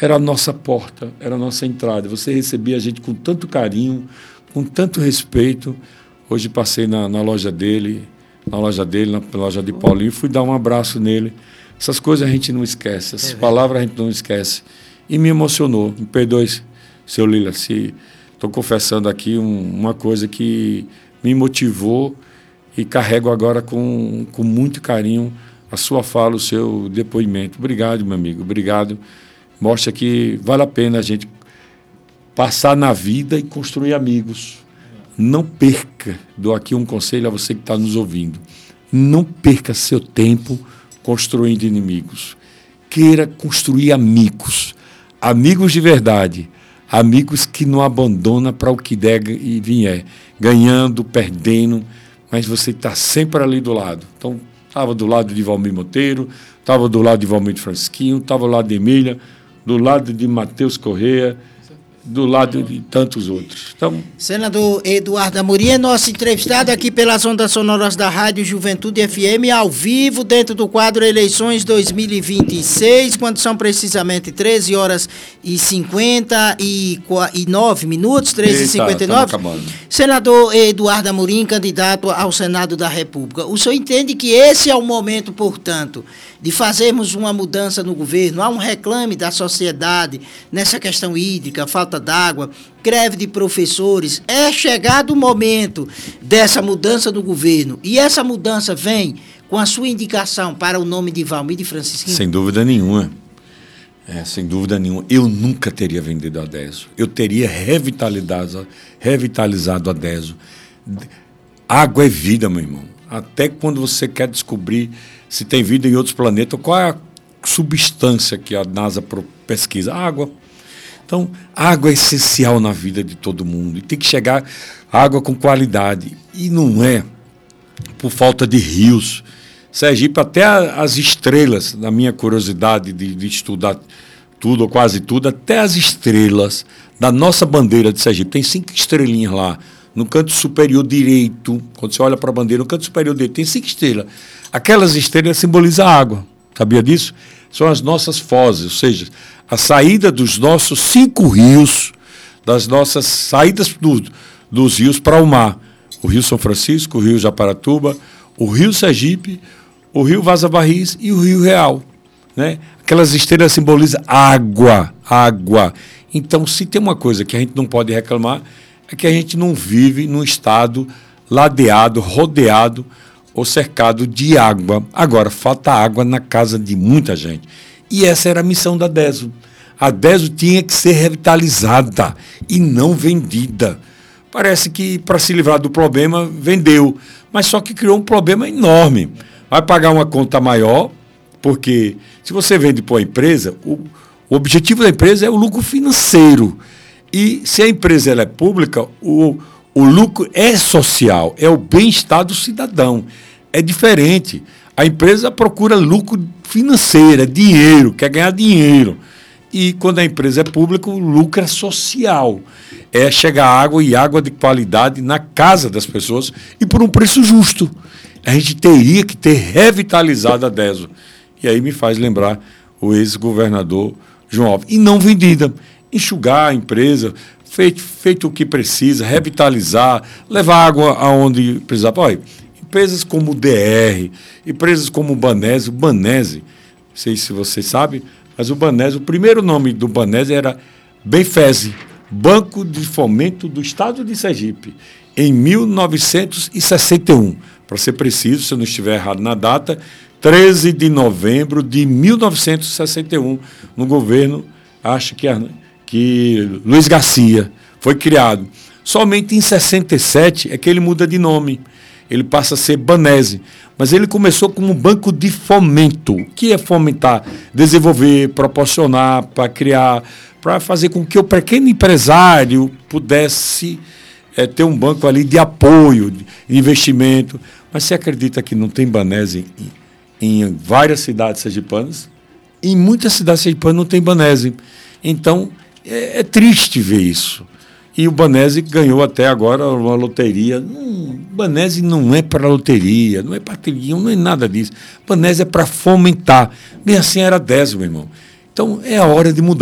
era a nossa porta, era a nossa entrada. Você recebia a gente com tanto carinho, com tanto respeito. Hoje passei na loja dele, na loja de Paulinho, fui dar um abraço nele. Essas coisas a gente não esquece, essas palavras a gente não esquece. E me emocionou. Me perdoe, seu Lila, se estou confessando aqui uma coisa que me motivou e carrego agora com muito carinho a sua fala, o seu depoimento. Obrigado, meu amigo, obrigado. Mostra que vale a pena a gente passar na vida e construir amigos. Não perca, dou aqui um conselho a você que está nos ouvindo, não perca seu tempo construindo inimigos. Queira construir amigos, amigos de verdade, amigos que não abandonam para o que der e vier, ganhando, perdendo, mas você está sempre ali do lado. Então, estava do lado de Valmir Monteiro, estava do lado de Valmir Francisquinho, estava do lado de Emília, do lado de Matheus Corrêa, do lado de tantos outros. Então, senador Eduardo Amorim é nosso entrevistado aqui pelas ondas sonoras da Rádio Juventude FM, ao vivo, dentro do quadro Eleições 2026, quando são precisamente 13 horas e 59 minutos, 13h59. Senador Eduardo Amorim, candidato ao Senado da República, o senhor entende que esse é o momento, portanto, de fazermos uma mudança no governo? Há um reclame da sociedade nessa questão hídrica, falta d'água, greve de professores. É chegado o momento dessa mudança no governo. E essa mudança vem com a sua indicação para o nome de Valmir de Francisquinho? Sem dúvida nenhuma. Sem dúvida nenhuma. Eu nunca teria vendido a Deso. Eu teria revitalizado a Deso. Água é vida, meu irmão. Até quando você quer descobrir se tem vida em outros planetas, qual é a substância que a NASA pesquisa? Água. Então, água é essencial na vida de todo mundo. E tem que chegar água com qualidade. E não é por falta de rios. Sergipe, até as estrelas, na minha curiosidade de estudar tudo, ou quase tudo, até as estrelas da nossa bandeira de Sergipe, tem 5 estrelinhas lá. No canto superior direito, quando você olha para a bandeira, no canto superior direito, tem 5 estrelas. Aquelas estrelas simbolizam a água. Sabia disso? São as nossas fozes, ou seja, a saída dos nossos 5 rios, das nossas saídas dos rios para o mar. O Rio São Francisco, o Rio Japaratuba, o Rio Sergipe, o Rio Vaza Barris e o Rio Real. Né? Aquelas estrelas simbolizam água. Então, se tem uma coisa que a gente não pode reclamar, é que a gente não vive num estado ladeado, rodeado ou cercado de água. Agora, falta água na casa de muita gente. E essa era a missão da Deso. A Deso tinha que ser revitalizada e não vendida. Parece que, para se livrar do problema, vendeu. Mas só que criou um problema enorme. Vai pagar uma conta maior, porque se você vende para uma empresa, o objetivo da empresa é o lucro financeiro. E se a empresa ela é pública, o lucro é social, é o bem-estar do cidadão. É diferente. A empresa procura lucro financeiro, é dinheiro, quer ganhar dinheiro. E quando a empresa é pública, o lucro é social. É chegar água e água de qualidade na casa das pessoas e por um preço justo. A gente teria que ter revitalizado a Deso. E aí me faz lembrar o ex-governador João Alves. E não vendida. Enxugar a empresa, feito o que precisa, revitalizar, levar água aonde precisava. Olha, empresas como o DR, empresas como o Banese, não sei se você sabe, mas o Banese, o primeiro nome do Banese era Benfese, Banco de Fomento do Estado de Sergipe, em 1961. Para ser preciso, se eu não estiver errado na data, 13 de novembro de 1961, no governo, acho que Luiz Garcia foi criado. Somente em 67 é que ele muda de nome. Ele passa a ser Banese. Mas ele começou como um banco de fomento. O que é fomentar? Desenvolver, proporcionar, para criar, para fazer com que o pequeno empresário pudesse ter um banco ali de apoio, de investimento. Mas você acredita que não tem Banese em várias cidades sergipanas? Em muitas cidades sergipanas não tem Banese. Então, é triste ver isso. E o Banese ganhou até agora uma loteria. Banese não é para loteria, não é para trilhão, não é nada disso. Banese é para fomentar. Bem assim era 10, meu irmão. Então, é a hora de mudar.